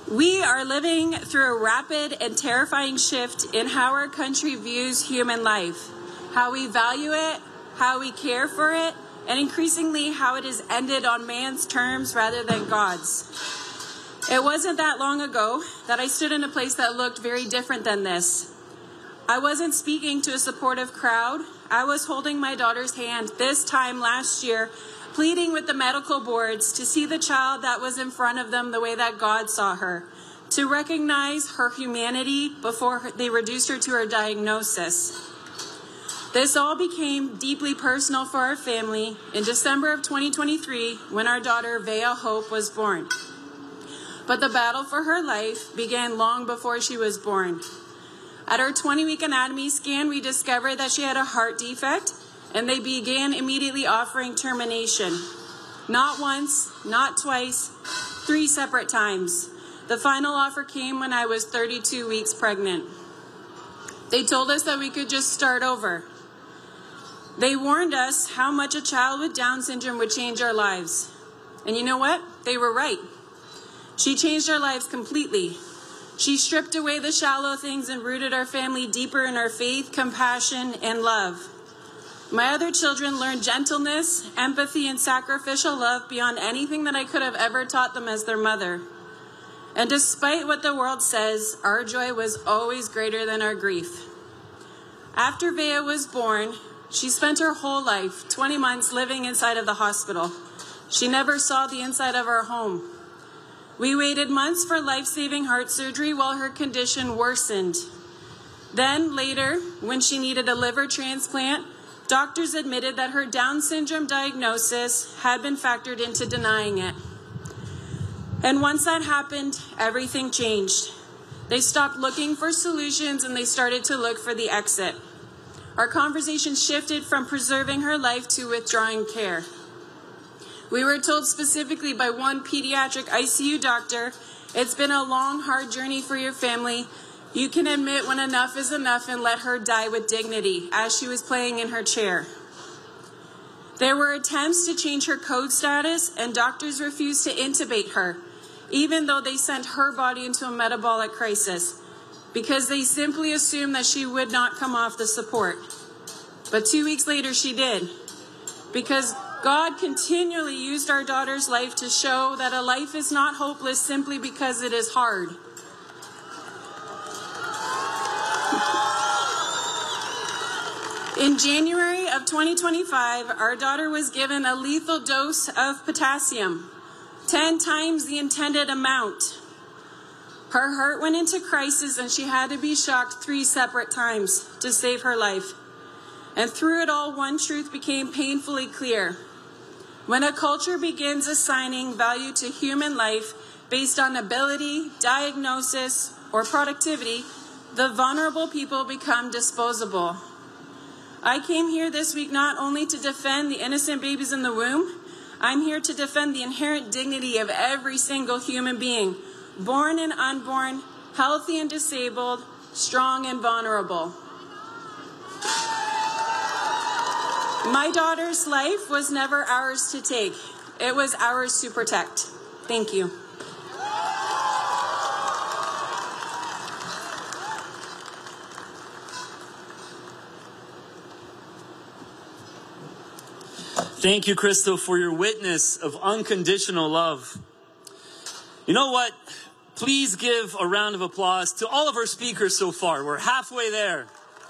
We are living through a rapid and terrifying shift in how our country views human life, how we value it, how we care for it, and increasingly how it is ended on man's terms rather than God's. It wasn't that long ago that I stood in a place that looked very different than this. I wasn't speaking to a supportive crowd. I was holding my daughter's hand this time last year, pleading with the medical boards to see the child that was in front of them the way that God saw her, to recognize her humanity before they reduced her to her diagnosis. This all became deeply personal for our family in December of 2023 when our daughter, Vea Hope, was born. But the battle for her life began long before she was born. At her 20-week anatomy scan, we discovered that she had a heart defect, and they began immediately offering termination. Not once, not twice, 3 separate times. The final offer came when I was 32 weeks pregnant. They told us that we could just start over. They warned us how much a child with Down syndrome would change our lives. And you know what? They were right. She changed our lives completely. She stripped away the shallow things and rooted our family deeper in our faith, compassion, and love. My other children learned gentleness, empathy, and sacrificial love beyond anything that I could have ever taught them as their mother. And despite what the world says, our joy was always greater than our grief. After Vea was born, she spent her whole life, 20 months, living inside of the hospital. She never saw the inside of our home. We waited months for life-saving heart surgery while her condition worsened. Then, later, when she needed a liver transplant, doctors admitted that her Down syndrome diagnosis had been factored into denying it. And once that happened, everything changed. They stopped looking for solutions and they started to look for the exit. Our conversation shifted from preserving her life to withdrawing care. We were told specifically by one pediatric ICU doctor, "It's been a long, hard journey for your family. You can admit when enough is enough and let her die with dignity," as she was playing in her chair. There were attempts to change her code status, and doctors refused to intubate her, even though they sent her body into a metabolic crisis, because they simply assumed that she would not come off the support. But 2 weeks later, she did, because God continually used our daughter's life to show that a life is not hopeless simply because it is hard. In January of 2025, our daughter was given a lethal dose of potassium, 10 times the intended amount. Her heart went into crisis and she had to be shocked 3 separate times to save her life. And through it all, one truth became painfully clear. When a culture begins assigning value to human life based on ability, diagnosis, or productivity, the vulnerable people become disposable. I came here this week not only to defend the innocent babies in the womb, I'm here to defend the inherent dignity of every single human being, born and unborn, healthy and disabled, strong and vulnerable. My daughter's life was never ours to take. It was ours to protect. Thank you. Thank you, Crystal, for your witness of unconditional love. You know what? Please give a round of applause to all of our speakers so far. We're halfway there.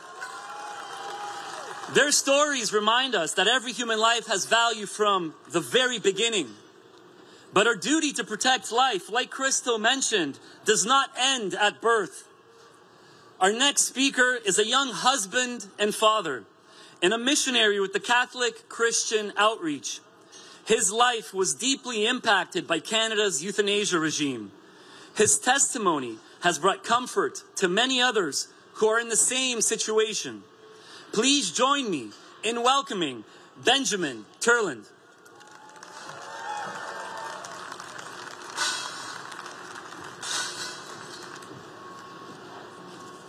Their stories remind us that every human life has value from the very beginning. But our duty to protect life, like Crystal mentioned, does not end at birth. Our next speaker is a young husband and father, and a missionary with the Catholic Christian Outreach. His life was deeply impacted by Canada's euthanasia regime. His testimony has brought comfort to many others who are in the same situation. Please join me in welcoming Benjamin Turland.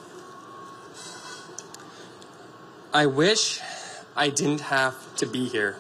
I wish I didn't have to be here.